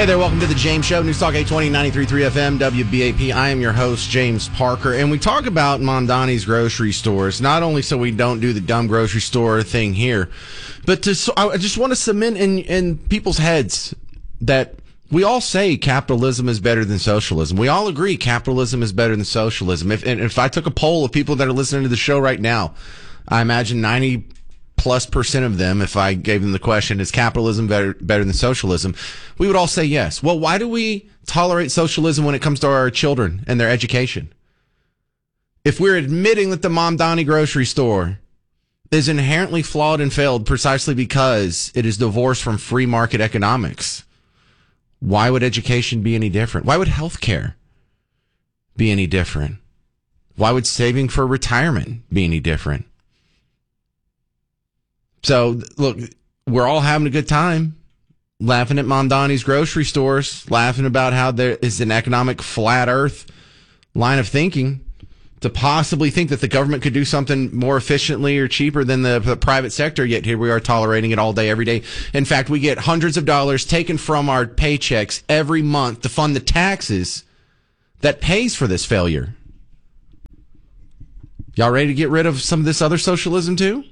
Hey there, welcome to the James Show, News Talk 820, 93.3 FM, WBAP. I am your host, James Parker, and we talk about Mondani's grocery stores, not only so we don't do the dumb grocery store thing here, but I just want to cement in people's heads that we all say capitalism is better than socialism. We all agree capitalism is better than socialism. If I took a poll of people that are listening to the show right now, I imagine 90+% of them, if I gave them the question, is capitalism better than socialism? We would all say yes. Well, why do we tolerate socialism when it comes to our children and their education? If we're admitting that the Mondani grocery store is inherently flawed and failed precisely because it is divorced from free market economics, why would education be any different? Why would healthcare be any different? Why would saving for retirement be any different? So, look, we're all having a good time laughing at Mondani's grocery stores, laughing about how there is an economic flat earth line of thinking to possibly think that the government could do something more efficiently or cheaper than the private sector, yet here we are tolerating it all day, every day. In fact, we get hundreds of dollars taken from our paychecks every month to fund the taxes that pays for this failure. Y'all ready to get rid of some of this other socialism too?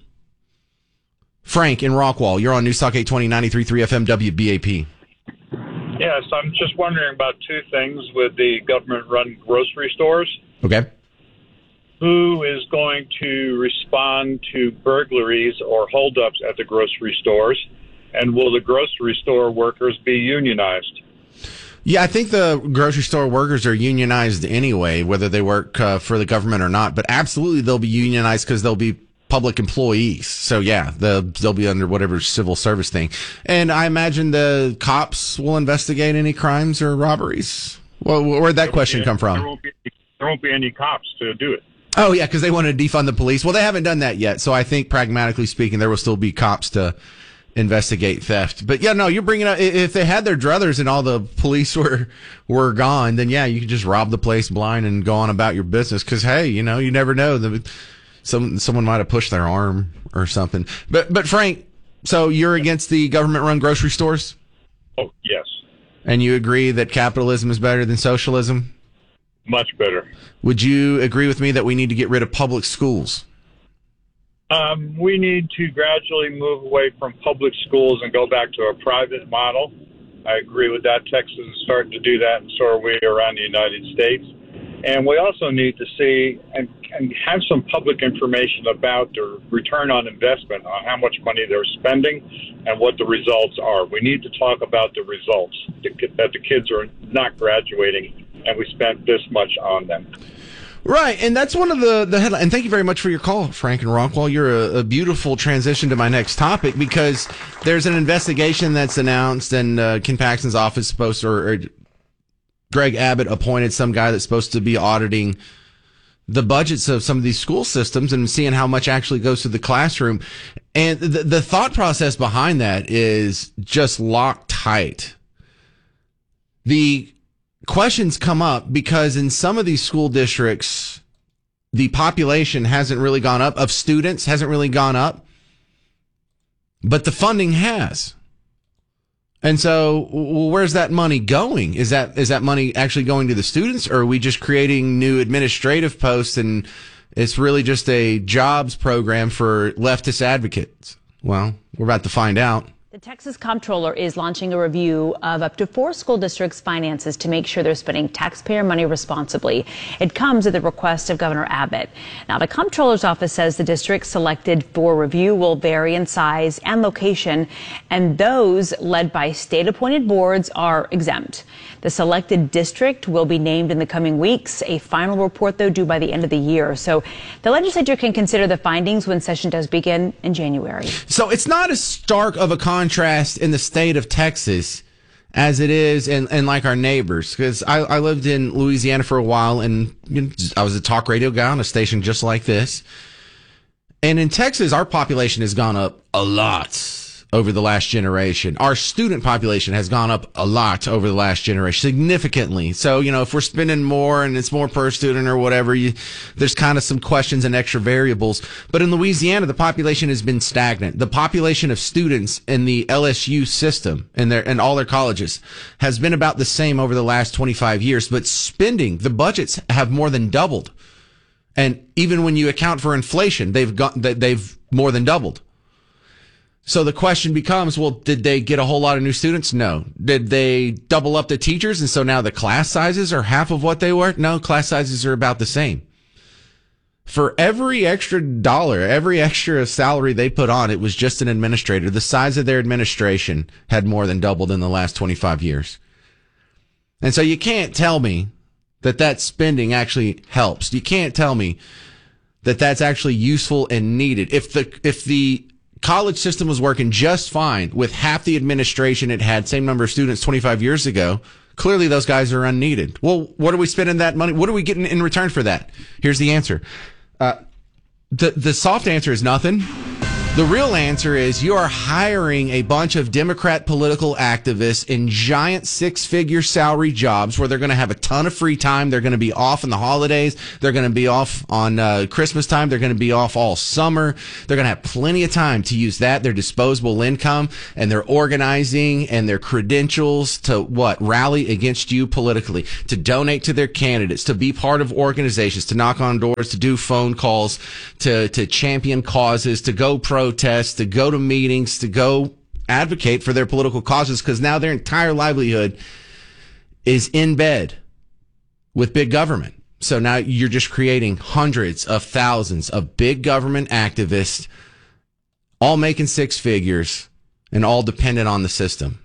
Frank in Rockwall, you're on News Talk 820, 93.3 FM, WBAP. Yes, I'm just wondering about two things with the government-run grocery stores. Okay. Who is going to respond to burglaries or holdups at the grocery stores? And will the grocery store workers be unionized? Yeah, I think the grocery store workers are unionized anyway, whether they work for the government or not. But absolutely, they'll be unionized because they'll be public employees. So yeah, they'll be under whatever civil service thing. And I imagine the cops will investigate any crimes or robberies. Well, where'd that question come from? There won't be any cops to do it. Oh yeah, because they want to defund the police. Well, they haven't done that yet. So I think pragmatically speaking, there will still be cops to investigate theft. But yeah, no, you're bringing up, if they had their druthers and all the police were gone, then yeah, you could just rob the place blind and go on about your business. Because hey, you never know. Someone might have pushed their arm or something. But Frank, so you're against the government-run grocery stores? Oh, yes. And you agree that capitalism is better than socialism? Much better. Would you agree with me that we need to get rid of public schools? We need to gradually move away from public schools and go back to a private model. I agree with that. Texas is starting to do that, and so are we around the United States. And we also need to see and have some public information about the return on investment, on how much money they're spending and what the results are. We need to talk about the results, that the kids are not graduating and we spent this much on them. Right, and that's one of the headlines. And thank you very much for your call, Frank and Rockwall. You're a beautiful transition to my next topic, because there's an investigation that's announced, and Ken Paxton's office is supposed to, or Greg Abbott appointed some guy that's supposed to be auditing the budgets of some of these school systems and seeing how much actually goes to the classroom. And the thought process behind that is just locked tight. The questions come up because in some of these school districts, the population hasn't really gone up, of students hasn't really gone up, but the funding has. And so, where's that money going? Is that money actually going to the students, or are we just creating new administrative posts and it's really just a jobs program for leftist advocates? Well, we're about to find out. The Texas Comptroller is launching a review of up to 4 school districts' finances to make sure they're spending taxpayer money responsibly. It comes at the request of Governor Abbott. Now, the Comptroller's office says the districts selected for review will vary in size and location, and those led by state-appointed boards are exempt. The selected district will be named in the coming weeks. A final report, though, due by the end of the year. So the legislature can consider the findings when session does begin in January. So it's not as stark of a contrast in the state of Texas as it is in like our neighbors. Because I lived in Louisiana for a while, and I was a talk radio guy on a station just like this. And in Texas, our population has gone up a lot. over the last generation. Our student population has gone up a lot over the last generation, significantly. So, if we're spending more and it's more per student or whatever, there's kind of some questions and extra variables. But in Louisiana, the population has been stagnant. The population of students in the LSU system and all their colleges has been about the same over the last 25 years. But spending, the budgets have more than doubled. And even when you account for inflation, they've more than doubled. So the question becomes, well, did they get a whole lot of new students? No. Did they double up the teachers? And so now the class sizes are half of what they were? No, class sizes are about the same. For every extra dollar, every extra salary they put on, it was just an administrator. The size of their administration had more than doubled in the last 25 years. And so you can't tell me that spending actually helps. You can't tell me that that's actually useful and needed. If the college system was working just fine with half the administration it had, same number of students 25 years ago, clearly those guys are unneeded. Well, what are we spending that money? What are we getting in return for that? Here's the answer. The soft answer is nothing. The real answer is you are hiring a bunch of Democrat political activists in giant six-figure salary jobs where they're going to have a ton of free time. They're going to be off on the holidays. They're going to be off on Christmas time. They're going to be off all summer. They're going to have plenty of time to use their disposable income and their organizing and their credentials to rally against you politically, to donate to their candidates, to be part of organizations, to knock on doors, to do phone calls, to champion causes, to go protest, to go to meetings, to go advocate for their political causes, because now their entire livelihood is in bed with big government. So now you're just creating hundreds of thousands of big government activists, all making six figures and all dependent on the system.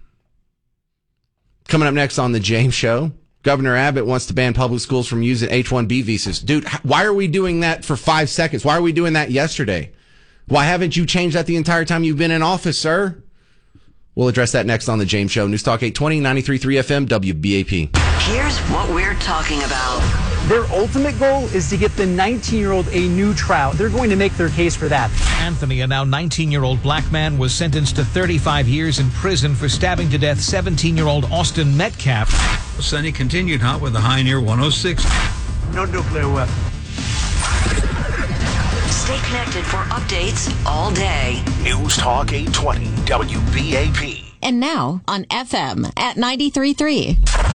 Coming up next on the James Show, Governor Abbott wants to ban public schools from using H-1B visas. Dude, why are we doing that for 5 seconds? Why are we doing that yesterday? Why haven't you changed that the entire time you've been in office, sir? We'll address that next on the James Show. News Talk 820, 93.3 FM, WBAP. Here's what we're talking about. Their ultimate goal is to get the 19-year-old a new trial. They're going to make their case for that. Anthony, a now 19-year-old black man, was sentenced to 35 years in prison for stabbing to death 17-year-old Austin Metcalf. Sunny continued hot with a high near 106. No nuclear weapon. Stay connected for updates all day. News Talk 820 WBAP. And now on FM at 93.3.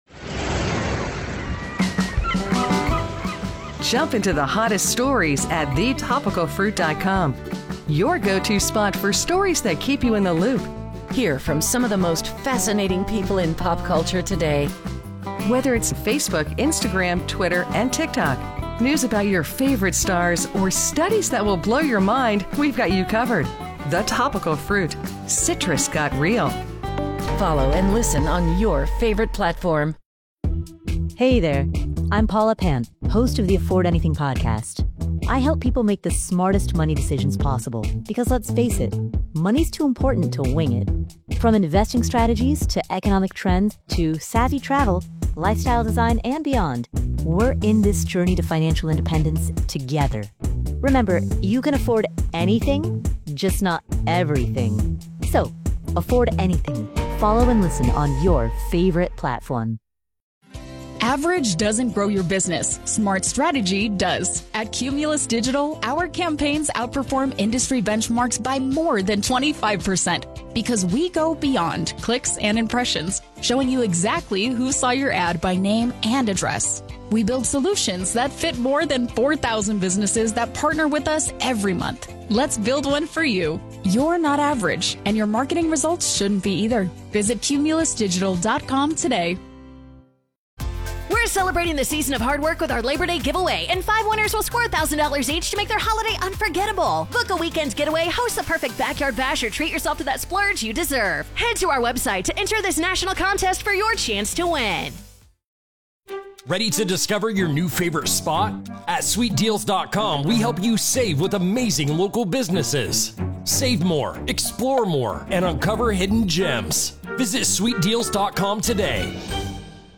Jump into the hottest stories at thetopicalfruit.com. Your go-to spot for stories that keep you in the loop. Hear from some of the most fascinating people in pop culture today. Whether it's Facebook, Instagram, Twitter, and TikTok, news about your favorite stars, or studies that will blow your mind, we've got you covered. The Topical Fruit. Citrus got real. Follow and listen on your favorite platform. Hey there. I'm Paula Pan, host of the Afford Anything podcast. I help people make the smartest money decisions possible because, let's face it, money's too important to wing it. From investing strategies to economic trends to savvy travel, lifestyle design, and beyond, we're in this journey to financial independence together. Remember, you can afford anything, just not everything. So, afford anything. Follow and listen on your favorite platform. Average doesn't grow your business. Smart strategy does. At Cumulus Digital, our campaigns outperform industry benchmarks by more than 25% because we go beyond clicks and impressions, showing you exactly who saw your ad by name and address. We build solutions that fit more than 4,000 businesses that partner with us every month. Let's build one for you. You're not average, and your marketing results shouldn't be either. Visit cumulusdigital.com today. We're celebrating the season of hard work with our Labor Day giveaway, and 5 winners will score $1,000 each to make their holiday unforgettable. Book a weekend getaway, host a perfect backyard bash, or treat yourself to that splurge you deserve. Head to our website to enter this national contest for your chance to win. Ready to discover your new favorite spot? At sweetdeals.com, we help you save with amazing local businesses. Save more, explore more, and uncover hidden gems. Visit sweetdeals.com today.